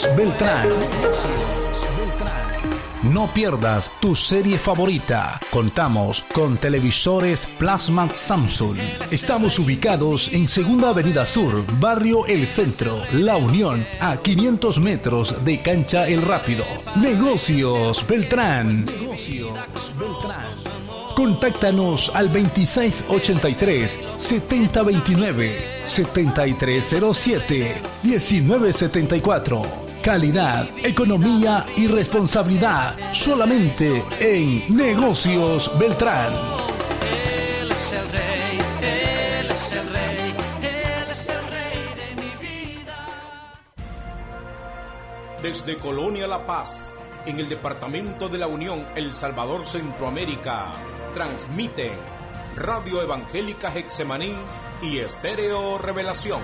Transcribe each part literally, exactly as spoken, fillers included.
Negocios Beltrán. No pierdas tu serie favorita. Contamos con televisores Plasma Samsung. Estamos ubicados en Segunda Avenida Sur, Barrio El Centro, La Unión, a quinientos metros de Cancha El Rápido. Negocios Beltrán. Negocios Beltrán. Contáctanos al veintiséis ochenta y tres, setenta veintinueve, setenta y tres cero siete, diecinueve setenta y cuatro. Calidad, economía y responsabilidad solamente en Negocios Beltrán. Él es el rey, él es el rey, él es el rey de mi vida. Desde Colonia La Paz, en el departamento de la Unión, El Salvador, Centroamérica, transmiten Radio Evangélica Getsemaní y Estéreo Revelación.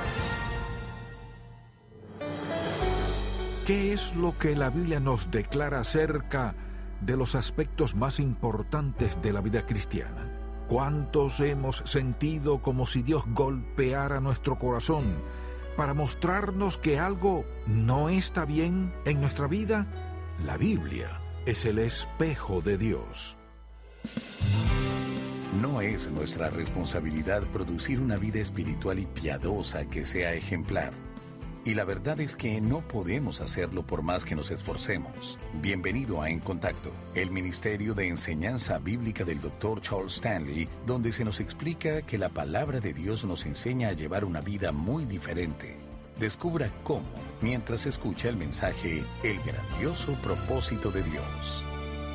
¿Qué es lo que la Biblia nos declara acerca de los aspectos más importantes de la vida cristiana? ¿Cuántos hemos sentido como si Dios golpeara nuestro corazón para mostrarnos que algo no está bien en nuestra vida? La Biblia es el espejo de Dios. No es nuestra responsabilidad producir una vida espiritual y piadosa que sea ejemplar. Y la verdad es que no podemos hacerlo por más que nos esforcemos. Bienvenido a En Contacto, el Ministerio de Enseñanza Bíblica del doctor Charles Stanley, donde se nos explica que la palabra de Dios nos enseña a llevar una vida muy diferente. Descubra cómo mientras escucha el mensaje El grandioso propósito de Dios.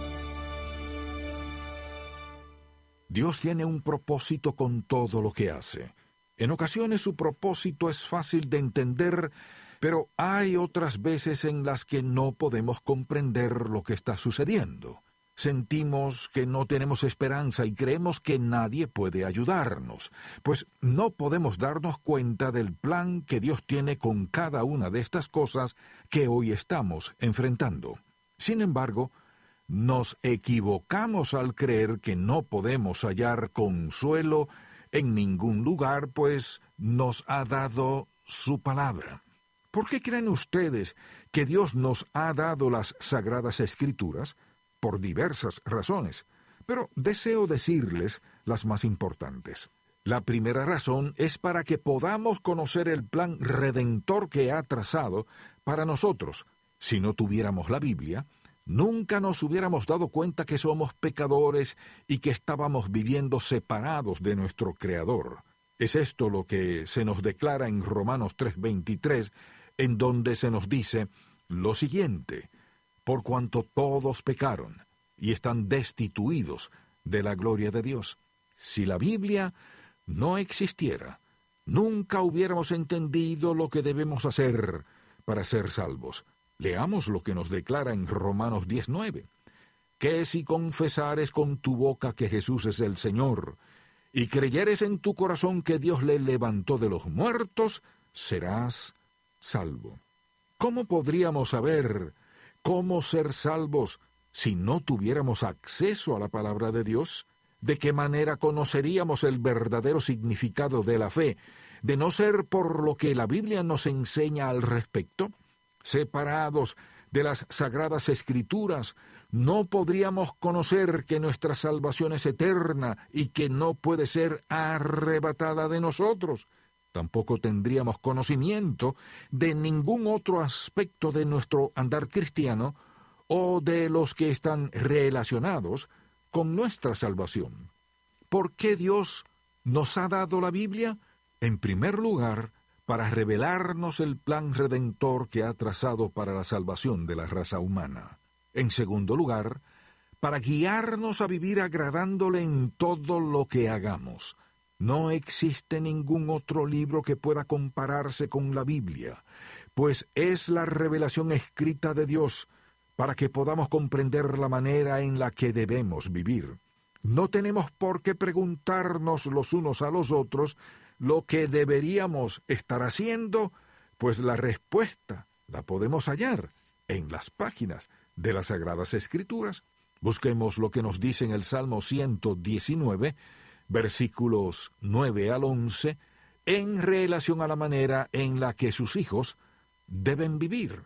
Dios tiene un propósito con todo lo que hace. En ocasiones su propósito es fácil de entender, pero hay otras veces en las que no podemos comprender lo que está sucediendo. Sentimos que no tenemos esperanza y creemos que nadie puede ayudarnos, pues no podemos darnos cuenta del plan que Dios tiene con cada una de estas cosas que hoy estamos enfrentando. Sin embargo, nos equivocamos al creer que no podemos hallar consuelo en ningún lugar, pues nos ha dado su palabra. ¿Por qué creen ustedes que Dios nos ha dado las Sagradas Escrituras? Por diversas razones, pero deseo decirles las más importantes. La primera razón es para que podamos conocer el plan redentor que ha trazado para nosotros. Si no tuviéramos la Biblia, nunca nos hubiéramos dado cuenta que somos pecadores y que estábamos viviendo separados de nuestro Creador. Es esto lo que se nos declara en Romanos tres veintitrés, en donde se nos dice lo siguiente: por cuanto todos pecaron y están destituidos de la gloria de Dios. Si la Biblia no existiera, nunca hubiéramos entendido lo que debemos hacer para ser salvos. Leamos lo que nos declara en Romanos diez nueve. Que si confesares con tu boca que Jesús es el Señor, y creyeres en tu corazón que Dios le levantó de los muertos, serás salvo. ¿Cómo podríamos saber cómo ser salvos si no tuviéramos acceso a la palabra de Dios? ¿De qué manera conoceríamos el verdadero significado de la fe, de no ser por lo que la Biblia nos enseña al respecto? Separados de las Sagradas Escrituras, no podríamos conocer que nuestra salvación es eterna y que no puede ser arrebatada de nosotros. Tampoco tendríamos conocimiento de ningún otro aspecto de nuestro andar cristiano o de los que están relacionados con nuestra salvación. ¿Por qué Dios nos ha dado la Biblia? En primer lugar, para revelarnos el plan redentor que ha trazado para la salvación de la raza humana. En segundo lugar, para guiarnos a vivir agradándole en todo lo que hagamos. No existe ningún otro libro que pueda compararse con la Biblia, pues es la revelación escrita de Dios para que podamos comprender la manera en la que debemos vivir. No tenemos por qué preguntarnos los unos a los otros lo que deberíamos estar haciendo, pues la respuesta la podemos hallar en las páginas de las Sagradas Escrituras. Busquemos lo que nos dice en el Salmo ciento diecinueve, versículos nueve al once, en relación a la manera en la que sus hijos deben vivir.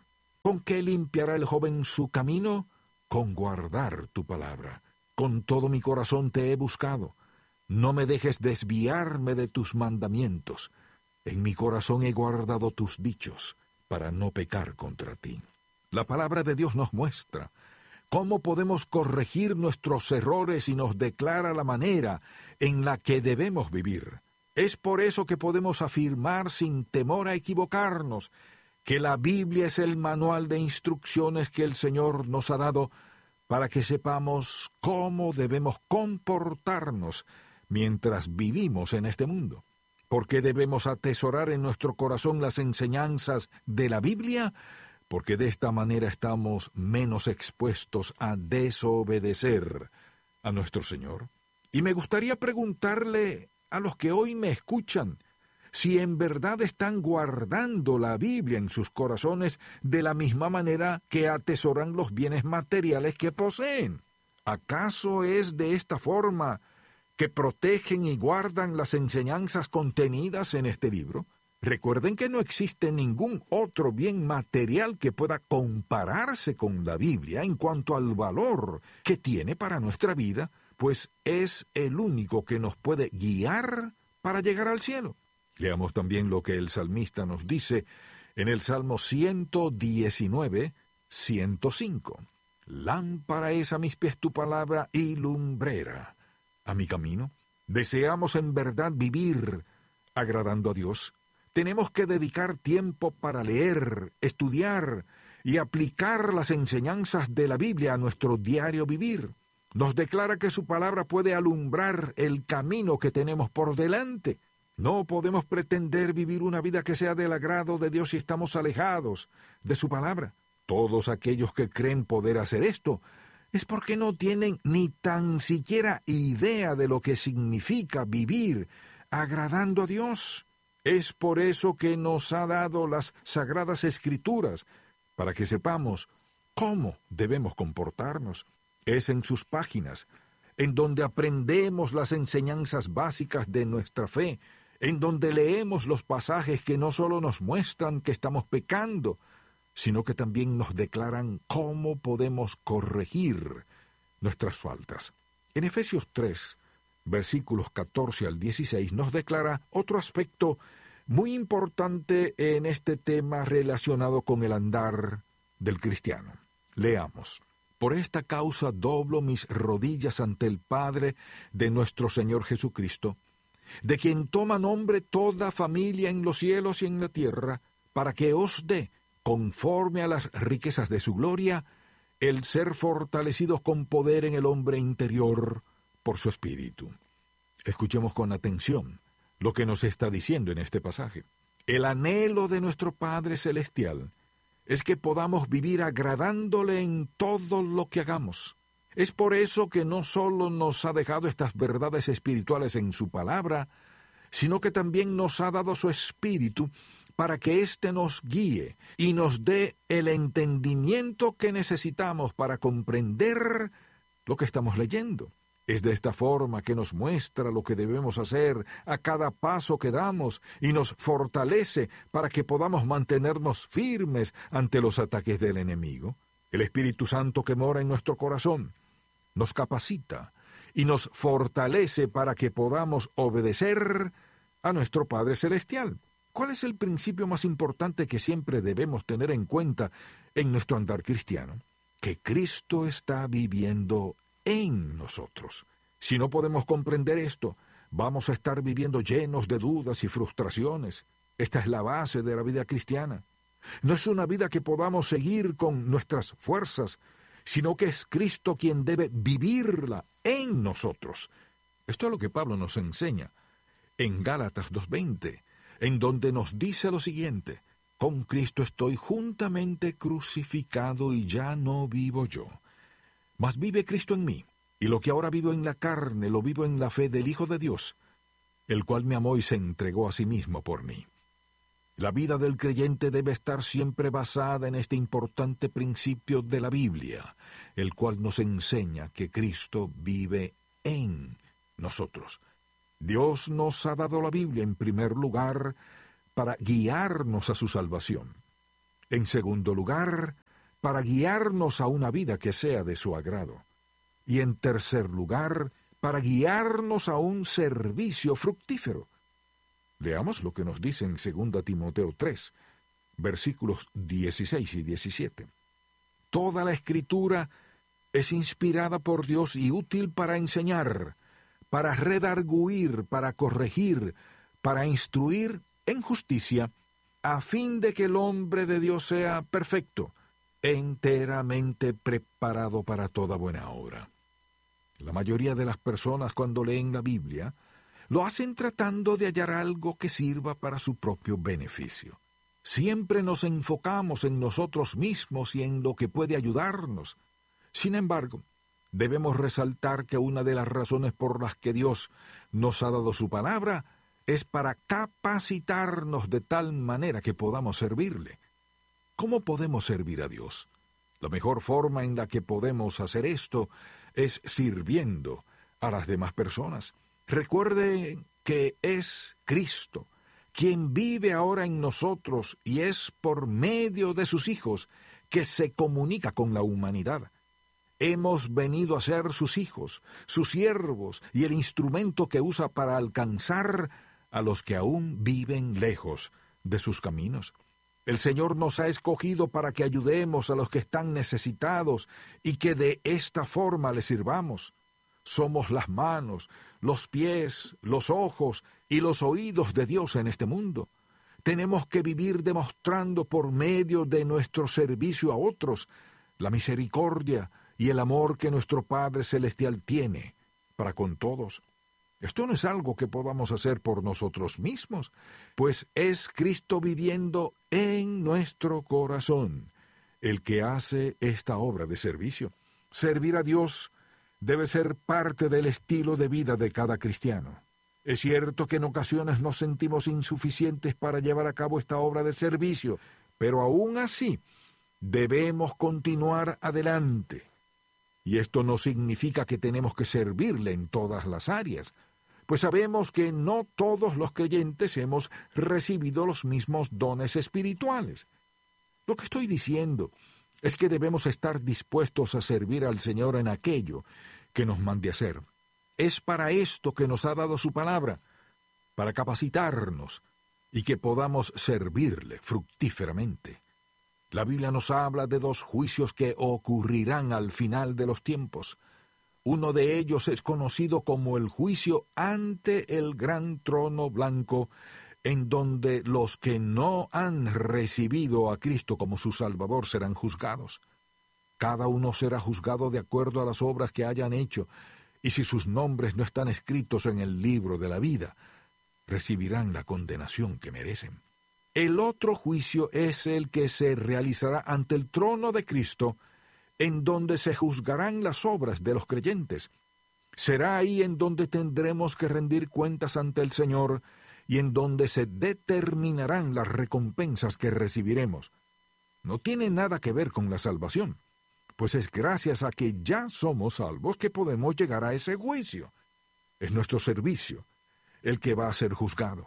¿Con qué limpiará el joven su camino? Con guardar tu palabra. Con todo mi corazón te he buscado. No me dejes desviarme de tus mandamientos. En mi corazón he guardado tus dichos, para no pecar contra ti. La palabra de Dios nos muestra cómo podemos corregir nuestros errores y nos declara la manera en la que debemos vivir. Es por eso que podemos afirmar sin temor a equivocarnos que la Biblia es el manual de instrucciones que el Señor nos ha dado para que sepamos cómo debemos comportarnos mientras vivimos en este mundo. ¿Por qué debemos atesorar en nuestro corazón las enseñanzas de la Biblia? Porque de esta manera estamos menos expuestos a desobedecer a nuestro Señor. Y me gustaría preguntarle a los que hoy me escuchan si en verdad están guardando la Biblia en sus corazones de la misma manera que atesoran los bienes materiales que poseen. ¿Acaso es de esta forma que protegen y guardan las enseñanzas contenidas en este libro? Recuerden que no existe ningún otro bien material que pueda compararse con la Biblia en cuanto al valor que tiene para nuestra vida, pues es el único que nos puede guiar para llegar al cielo. Leamos también lo que el salmista nos dice en el Salmo ciento diecinueve, ciento cinco. Lámpara es a mis pies tu palabra y lumbrera a mi camino. ¿Deseamos en verdad vivir agradando a Dios? Tenemos que dedicar tiempo para leer, estudiar y aplicar las enseñanzas de la Biblia a nuestro diario vivir. Nos declara que su palabra puede alumbrar el camino que tenemos por delante. No podemos pretender vivir una vida que sea del agrado de Dios si estamos alejados de su palabra. Todos aquellos que creen poder hacer esto es porque no tienen ni tan siquiera idea de lo que significa vivir agradando a Dios. Es por eso que nos ha dado las Sagradas Escrituras, para que sepamos cómo debemos comportarnos. Es en sus páginas, en donde aprendemos las enseñanzas básicas de nuestra fe, en donde leemos los pasajes que no solo nos muestran que estamos pecando, sino que también nos declaran cómo podemos corregir nuestras faltas. En Efesios tres, versículos catorce al dieciséis, nos declara otro aspecto muy importante en este tema relacionado con el andar del cristiano. Leamos. Por esta causa doblo mis rodillas ante el Padre de nuestro Señor Jesucristo, de quien toma nombre toda familia en los cielos y en la tierra, para que os dé, conforme a las riquezas de su gloria, el ser fortalecidos con poder en el hombre interior por su espíritu. Escuchemos con atención lo que nos está diciendo en este pasaje. El anhelo de nuestro Padre Celestial es que podamos vivir agradándole en todo lo que hagamos. Es por eso que no solo nos ha dejado estas verdades espirituales en su palabra, sino que también nos ha dado su espíritu para que éste nos guíe y nos dé el entendimiento que necesitamos para comprender lo que estamos leyendo. Es de esta forma que nos muestra lo que debemos hacer a cada paso que damos y nos fortalece para que podamos mantenernos firmes ante los ataques del enemigo. El Espíritu Santo que mora en nuestro corazón nos capacita y nos fortalece para que podamos obedecer a nuestro Padre Celestial. ¿Cuál es el principio más importante que siempre debemos tener en cuenta en nuestro andar cristiano? Que Cristo está viviendo en nosotros. Si no podemos comprender esto, vamos a estar viviendo llenos de dudas y frustraciones. Esta es la base de la vida cristiana. No es una vida que podamos seguir con nuestras fuerzas, sino que es Cristo quien debe vivirla en nosotros. Esto es lo que Pablo nos enseña en Gálatas dos veinte, en donde nos dice lo siguiente: con Cristo estoy juntamente crucificado y ya no vivo yo, mas vive Cristo en mí, y lo que ahora vivo en la carne lo vivo en la fe del Hijo de Dios, el cual me amó y se entregó a sí mismo por mí. La vida del creyente debe estar siempre basada en este importante principio de la Biblia, el cual nos enseña que Cristo vive en nosotros. Dios nos ha dado la Biblia en primer lugar para guiarnos a su salvación. En segundo lugar, para guiarnos a una vida que sea de su agrado. Y en tercer lugar, para guiarnos a un servicio fructífero. Leamos lo que nos dice en segunda Timoteo tres, versículos dieciséis y diecisiete. Toda la Escritura es inspirada por Dios y útil para enseñar, para redarguir, para corregir, para instruir en justicia, a fin de que el hombre de Dios sea perfecto, enteramente preparado para toda buena obra. La mayoría de las personas, cuando leen la Biblia, lo hacen tratando de hallar algo que sirva para su propio beneficio. Siempre nos enfocamos en nosotros mismos y en lo que puede ayudarnos. Sin embargo, debemos resaltar que una de las razones por las que Dios nos ha dado su palabra es para capacitarnos de tal manera que podamos servirle. ¿Cómo podemos servir a Dios? La mejor forma en la que podemos hacer esto es sirviendo a las demás personas. Recuerde que es Cristo quien vive ahora en nosotros y es por medio de sus hijos que se comunica con la humanidad. Hemos venido a ser sus hijos, sus siervos y el instrumento que usa para alcanzar a los que aún viven lejos de sus caminos. El Señor nos ha escogido para que ayudemos a los que están necesitados y que de esta forma les sirvamos. Somos las manos, los pies, los ojos y los oídos de Dios en este mundo. Tenemos que vivir demostrando por medio de nuestro servicio a otros la misericordia y el amor que nuestro Padre Celestial tiene para con todos. Esto no es algo que podamos hacer por nosotros mismos, pues es Cristo viviendo en nuestro corazón el que hace esta obra de servicio. Servir a Dios debe ser parte del estilo de vida de cada cristiano. Es cierto que en ocasiones nos sentimos insuficientes para llevar a cabo esta obra de servicio, pero aún así debemos continuar adelante. Y esto no significa que tenemos que servirle en todas las áreas, pues sabemos que no todos los creyentes hemos recibido los mismos dones espirituales. Lo que estoy diciendo es que debemos estar dispuestos a servir al Señor en aquello que nos mande hacer. Es para esto que nos ha dado su palabra, para capacitarnos y que podamos servirle fructíferamente. La Biblia nos habla de dos juicios que ocurrirán al final de los tiempos. Uno de ellos es conocido como el juicio ante el gran trono blanco, en donde los que no han recibido a Cristo como su Salvador serán juzgados. Cada uno será juzgado de acuerdo a las obras que hayan hecho, y si sus nombres no están escritos en el libro de la vida, recibirán la condenación que merecen. El otro juicio es el que se realizará ante el trono de Cristo, en donde se juzgarán las obras de los creyentes. Será ahí en donde tendremos que rendir cuentas ante el Señor y en donde se determinarán las recompensas que recibiremos. No tiene nada que ver con la salvación, pues es gracias a que ya somos salvos que podemos llegar a ese juicio. Es nuestro servicio el que va a ser juzgado.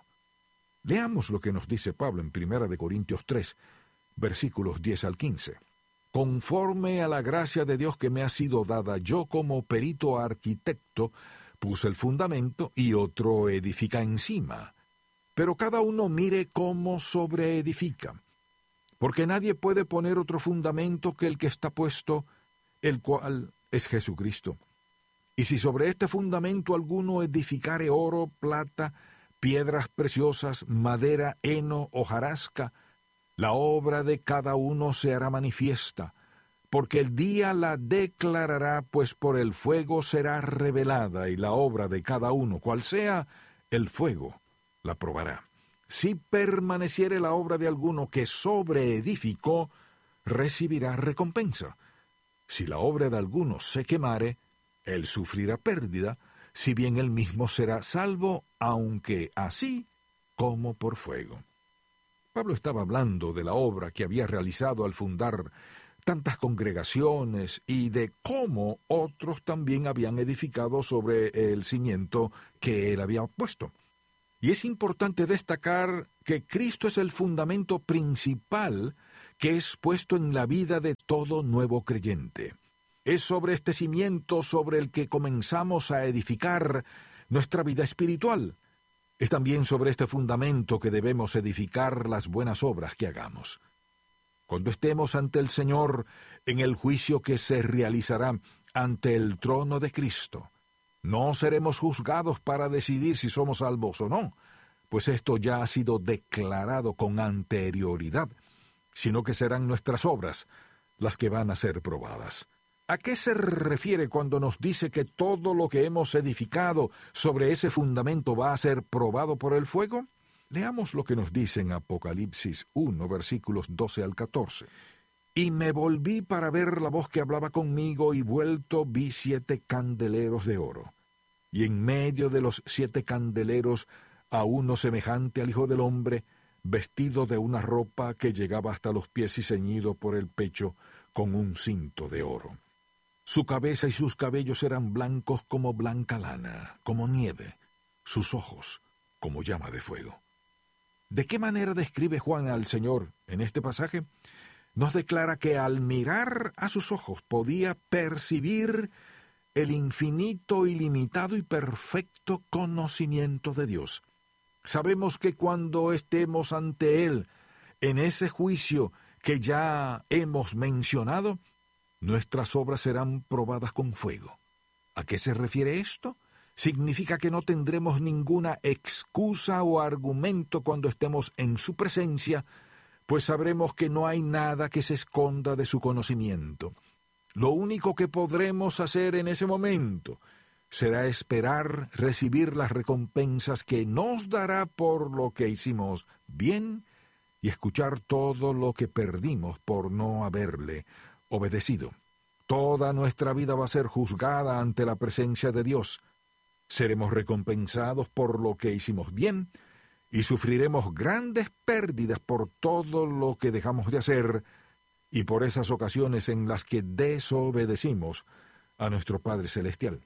Leamos lo que nos dice Pablo en primera de Corintios tres, versículos diez al quince. Conforme a la gracia de Dios que me ha sido dada, yo como perito arquitecto puse el fundamento y otro edifica encima. Pero cada uno mire cómo sobreedifica, porque nadie puede poner otro fundamento que el que está puesto, el cual es Jesucristo. Y si sobre este fundamento alguno edificare oro, plata, piedras preciosas, madera, heno, hojarasca, la obra de cada uno se hará manifiesta, porque el día la declarará, pues por el fuego será revelada, y la obra de cada uno, cual sea, el fuego la probará. Si permaneciere la obra de alguno que sobreedificó, recibirá recompensa. Si la obra de alguno se quemare, él sufrirá pérdida, si bien él mismo será salvo, aunque así como por fuego. Pablo estaba hablando de la obra que había realizado al fundar tantas congregaciones y de cómo otros también habían edificado sobre el cimiento que él había puesto. Y es importante destacar que Cristo es el fundamento principal que es puesto en la vida de todo nuevo creyente. Es sobre este cimiento sobre el que comenzamos a edificar nuestra vida espiritual. Es también sobre este fundamento que debemos edificar las buenas obras que hagamos. Cuando estemos ante el Señor en el juicio que se realizará ante el trono de Cristo, no seremos juzgados para decidir si somos salvos o no, pues esto ya ha sido declarado con anterioridad, sino que serán nuestras obras las que van a ser probadas. ¿A qué se refiere cuando nos dice que todo lo que hemos edificado sobre ese fundamento va a ser probado por el fuego? Leamos lo que nos dice en Apocalipsis uno, versículos doce al catorce. Y me volví para ver la voz que hablaba conmigo, y vuelto vi siete candeleros de oro. Y en medio de los siete candeleros a uno semejante al Hijo del Hombre, vestido de una ropa que llegaba hasta los pies y ceñido por el pecho con un cinto de oro. Su cabeza y sus cabellos eran blancos como blanca lana, como nieve, sus ojos como llama de fuego. ¿De qué manera describe Juan al Señor en este pasaje? Nos declara que al mirar a sus ojos podía percibir el infinito, ilimitado y perfecto conocimiento de Dios. Sabemos que cuando estemos ante Él, en ese juicio que ya hemos mencionado, nuestras obras serán probadas con fuego. ¿A qué se refiere esto? Significa que no tendremos ninguna excusa o argumento cuando estemos en su presencia, pues sabremos que no hay nada que se esconda de su conocimiento. Lo único que podremos hacer en ese momento será esperar recibir las recompensas que nos dará por lo que hicimos bien y escuchar todo lo que perdimos por no haberle obedecido. Toda nuestra vida va a ser juzgada ante la presencia de Dios. Seremos recompensados por lo que hicimos bien y sufriremos grandes pérdidas por todo lo que dejamos de hacer y por esas ocasiones en las que desobedecimos a nuestro Padre Celestial.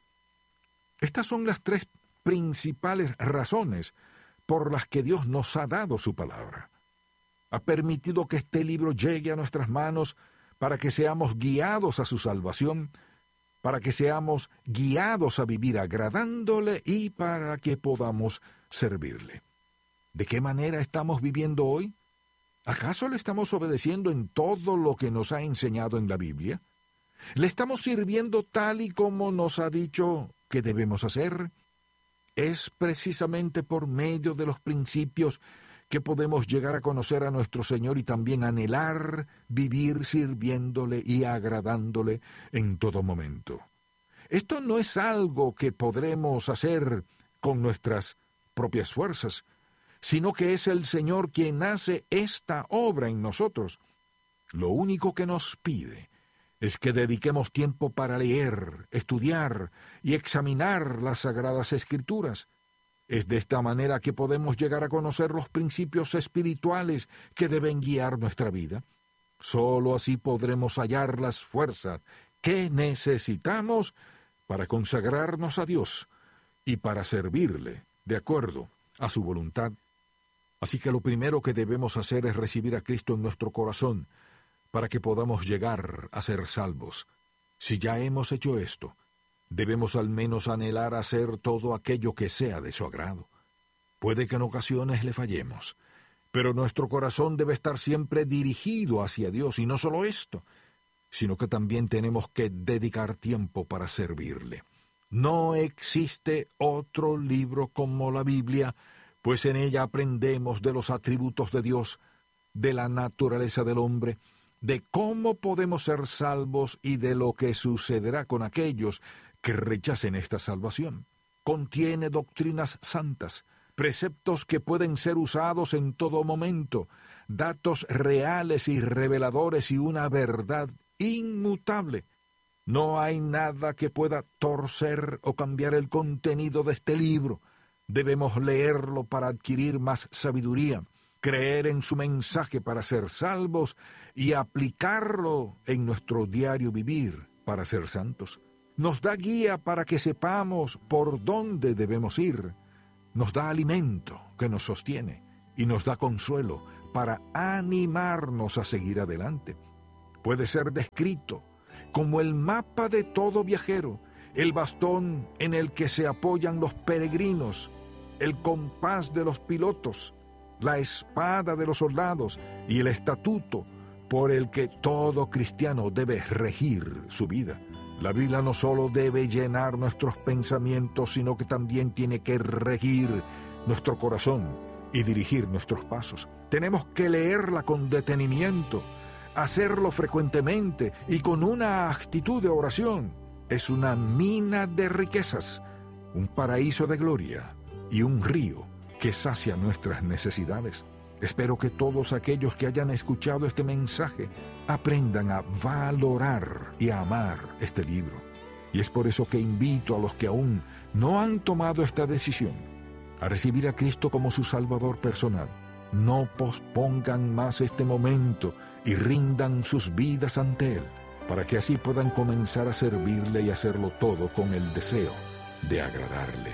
Estas son las tres principales razones por las que Dios nos ha dado su palabra. Ha permitido que este libro llegue a nuestras manos para que seamos guiados a su salvación, para que seamos guiados a vivir agradándole y para que podamos servirle. ¿De qué manera estamos viviendo hoy? ¿Acaso le estamos obedeciendo en todo lo que nos ha enseñado en la Biblia? ¿Le estamos sirviendo tal y como nos ha dicho que debemos hacer? Es precisamente por medio de los principios que podemos llegar a conocer a nuestro Señor y también anhelar vivir sirviéndole y agradándole en todo momento. Esto no es algo que podremos hacer con nuestras propias fuerzas, sino que es el Señor quien hace esta obra en nosotros. Lo único que nos pide es que dediquemos tiempo para leer, estudiar y examinar las Sagradas Escrituras. Es de esta manera que podemos llegar a conocer los principios espirituales que deben guiar nuestra vida. Solo así podremos hallar las fuerzas que necesitamos para consagrarnos a Dios y para servirle de acuerdo a su voluntad. Así que lo primero que debemos hacer es recibir a Cristo en nuestro corazón para que podamos llegar a ser salvos. Si ya hemos hecho esto, debemos al menos anhelar hacer todo aquello que sea de su agrado. Puede que en ocasiones le fallemos, pero nuestro corazón debe estar siempre dirigido hacia Dios, y no solo esto, sino que también tenemos que dedicar tiempo para servirle. No existe otro libro como la Biblia, pues en ella aprendemos de los atributos de Dios, de la naturaleza del hombre, de cómo podemos ser salvos y de lo que sucederá con aquellos que rechacen esta salvación. Contiene doctrinas santas, preceptos que pueden ser usados en todo momento, datos reales y reveladores y una verdad inmutable. No hay nada que pueda torcer o cambiar el contenido de este libro. Debemos leerlo para adquirir más sabiduría, creer en su mensaje para ser salvos y aplicarlo en nuestro diario vivir para ser santos. Nos da guía para que sepamos por dónde debemos ir. Nos da alimento que nos sostiene y nos da consuelo para animarnos a seguir adelante. Puede ser descrito como el mapa de todo viajero, el bastón en el que se apoyan los peregrinos, el compás de los pilotos, la espada de los soldados y el estatuto por el que todo cristiano debe regir su vida. La Biblia no solo debe llenar nuestros pensamientos, sino que también tiene que regir nuestro corazón y dirigir nuestros pasos. Tenemos que leerla con detenimiento, hacerlo frecuentemente y con una actitud de oración. Es una mina de riquezas, un paraíso de gloria y un río que sacia nuestras necesidades. Espero que todos aquellos que hayan escuchado este mensaje aprendan a valorar y a amar este libro. Y es por eso que invito a los que aún no han tomado esta decisión a recibir a Cristo como su Salvador personal. No pospongan más este momento y rindan sus vidas ante Él, para que así puedan comenzar a servirle y hacerlo todo con el deseo de agradarle.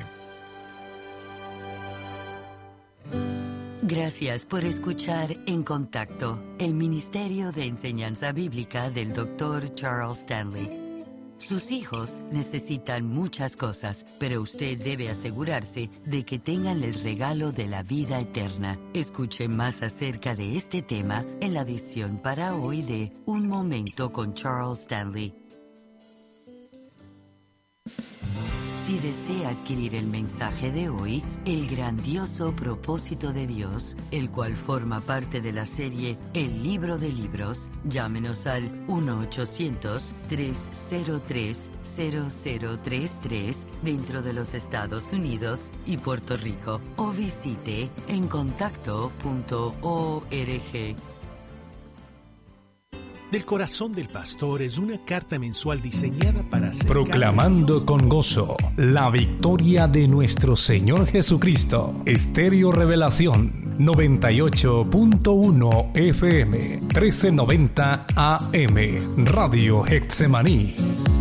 Gracias por escuchar En Contacto, el Ministerio de Enseñanza Bíblica del doctor Charles Stanley. Sus hijos necesitan muchas cosas, pero usted debe asegurarse de que tengan el regalo de la vida eterna. Escuche más acerca de este tema en la edición para hoy de Un Momento con Charles Stanley. Si desea adquirir el mensaje de hoy, El grandioso propósito de Dios, el cual forma parte de la serie El Libro de Libros, llámenos al uno ochocientos, tres cero tres, cero cero tres tres dentro de los Estados Unidos y Puerto Rico o visite en contacto punto org. Del corazón del pastor es una carta mensual diseñada para acercar Proclamando con gozo la victoria de nuestro Señor Jesucristo. Estéreo Revelación noventa y ocho punto uno F M, trece noventa A M, Radio Getsemaní.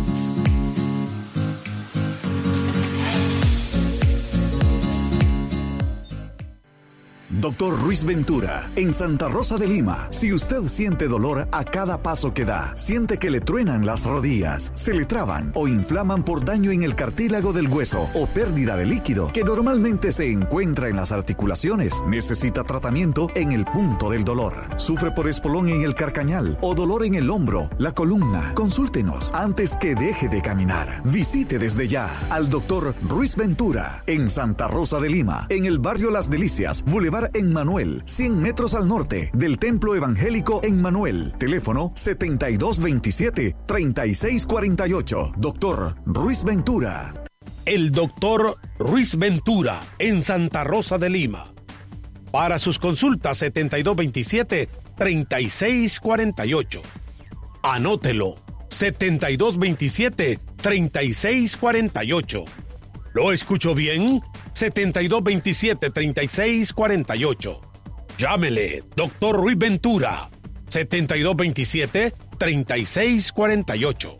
Doctor Ruiz Ventura, en Santa Rosa de Lima. Si usted siente dolor a cada paso que da, siente que le truenan las rodillas, se le traban o inflaman por daño en el cartílago del hueso o pérdida de líquido que normalmente se encuentra en las articulaciones, necesita tratamiento en el punto del dolor. Sufre por espolón en el carcañal o dolor en el hombro, la columna. Consúltenos antes que deje de caminar. Visite desde ya al doctor Ruiz Ventura en Santa Rosa de Lima, en el barrio Las Delicias, Boulevard en Manuel, cien metros al norte del Templo Evangélico en Manuel. Teléfono setenta y dos veintisiete, treinta y seis cuarenta y ocho. Doctor Ruiz Ventura. El doctor Ruiz Ventura en Santa Rosa de Lima. Para sus consultas setenta y dos veintisiete, treinta y seis cuarenta y ocho. Anótelo. setenta y dos veintisiete, treinta y seis cuarenta y ocho. ¿Lo escucho bien? setenta y dos veintisiete, treinta y seis cuarenta y ocho. Llámele, doctor Ruiz Ventura, setenta y dos veintisiete, treinta y seis cuarenta y ocho.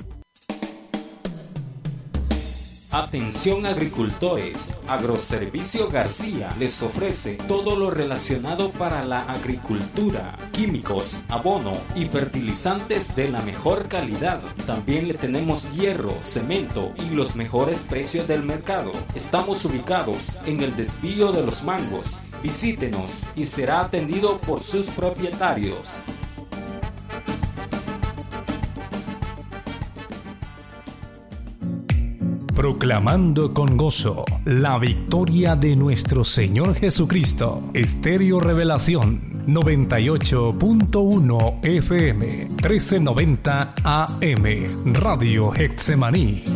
Atención agricultores, Agroservicio García les ofrece todo lo relacionado para la agricultura, químicos, abono y fertilizantes de la mejor calidad. También le tenemos hierro, cemento y los mejores precios del mercado. Estamos ubicados en el Desvío de los Mangos. Visítenos y será atendido por sus propietarios. Proclamando con gozo la victoria de nuestro Señor Jesucristo. Estéreo Revelación noventa y ocho punto uno F M, trece noventa A M, Radio Getsemaní.